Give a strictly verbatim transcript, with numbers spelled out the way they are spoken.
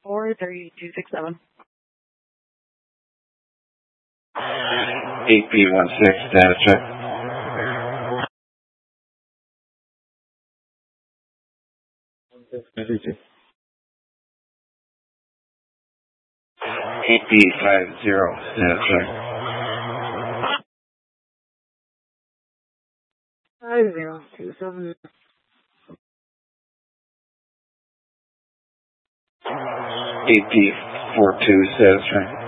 four three two six seven. eight B one six, status check. eight B five zero, status check. Five zero two seven. eight B four two, status check.